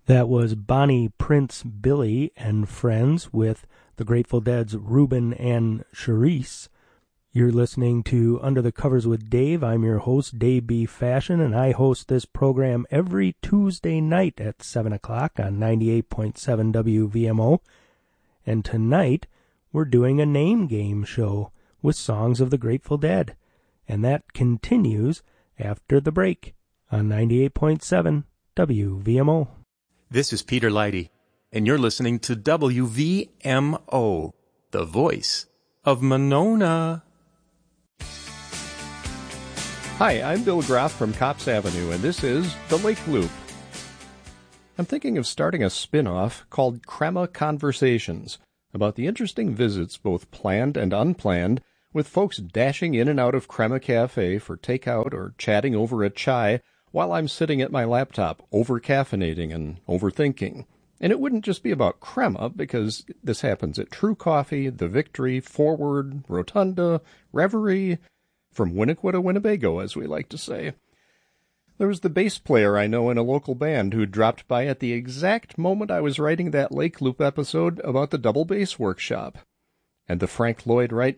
That was Bonnie Prince Billy and Friends with the Grateful Dead's Ruben and Charisse. You're listening to Under the Covers with Dave. I'm your host, Dave B. Fashion, and I host this program every Tuesday night at 7 o'clock on 98.7 WVMO. And tonight, we're doing a name game show with songs of the Grateful Dead. And that continues after the break on 98.7 WVMO. This is Peter Leidy, and you're listening to WVMO, the voice of Monona. Hi, I'm Bill Groff from Cops Avenue, and this is The Lake Loop. I'm thinking of starting a spin-off called Crema Conversations, about the interesting visits, both planned and unplanned, with folks dashing in and out of Crema Cafe for takeout or chatting over a chai while I'm sitting at my laptop, over-caffeinating and overthinking. And it wouldn't just be about Crema, because this happens at True Coffee, The Victory, Forward, Rotunda, Reverie, from Winnequa to Winnebago, as we like to say. There was the bass player I know in a local band who dropped by at the exact moment I was writing that Lake Loop episode about the double bass workshop. And the Frank Lloyd Wright